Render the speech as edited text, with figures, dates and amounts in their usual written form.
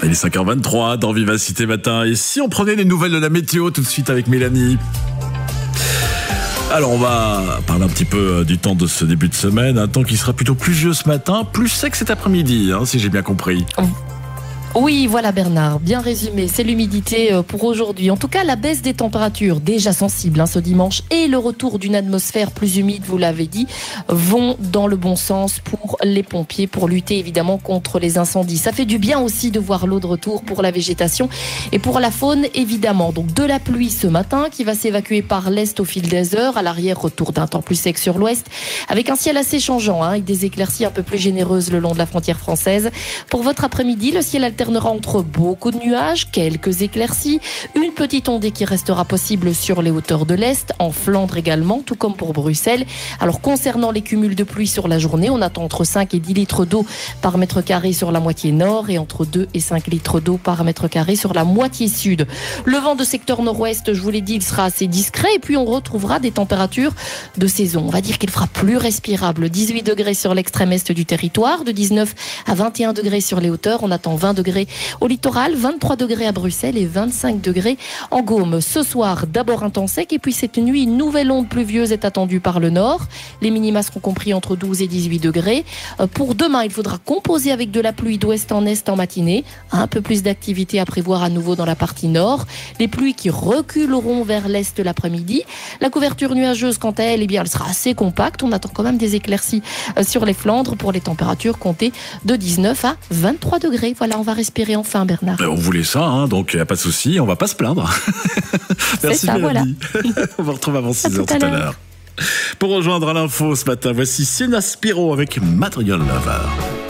Il est 5h23 dans Vivacité Matin. Et si on prenait les nouvelles de la météo tout de suite avec Mélanie? Alors on va parler un petit peu du temps de ce début de semaine. Un temps qui sera plutôt pluvieux ce matin, plus sec cet après-midi, si j'ai bien compris. Oui, voilà Bernard, bien résumé, c'est l'humidité pour aujourd'hui. En tout cas, la baisse des températures, déjà sensible ce dimanche, et le retour d'une atmosphère plus humide, vous l'avez dit, vont dans le bon sens pour les pompiers, pour lutter évidemment contre les incendies. Ça fait du bien aussi de voir l'eau de retour pour la végétation et pour la faune évidemment. Donc de la pluie ce matin qui va s'évacuer par l'est au fil des heures, à l'arrière retour d'un temps plus sec sur l'ouest, avec un ciel assez changeant, avec des éclaircies un peu plus généreuses le long de la frontière française. Pour votre après-midi, le ciel alternera entre beaucoup de nuages, quelques éclaircies, une petite ondée qui restera possible sur les hauteurs de l'Est, en Flandre également, tout comme pour Bruxelles. Alors concernant les cumuls de pluie sur la journée, on attend entre 5 et 10 litres d'eau par mètre carré sur la moitié nord et entre 2 et 5 litres d'eau par mètre carré sur la moitié sud. Le vent de secteur nord-ouest, je vous l'ai dit, il sera assez discret et puis on retrouvera des températures de saison. On va dire qu'il fera plus respirable. 18 degrés sur l'extrême est du territoire, de 19 à 21 degrés sur les hauteurs. On attend 20 degrés au littoral, 23 degrés à Bruxelles et 25 degrés en Gaume. Ce soir, d'abord un temps sec et puis cette nuit, une nouvelle onde pluvieuse est attendue par le nord. Les minima seront compris entre 12 et 18 degrés. Pour demain, il faudra composer avec de la pluie d'ouest en est en matinée. Un peu plus d'activité à prévoir à nouveau dans la partie nord. Les pluies qui reculeront vers l'est l'après-midi. La couverture nuageuse, quant à elle, elle sera assez compacte. On attend quand même des éclaircies sur les Flandres pour les températures comptées de 19 à 23 degrés. Voilà, on va respirer enfin, Bernard. On voulait ça, donc il n'y a pas de souci, on va pas se plaindre. Merci ça, Mélanie. Voilà. On va retrouver avant 6h tout à l'heure. Pour rejoindre à l'info ce matin, voici Sina Spiro avec Material Lover.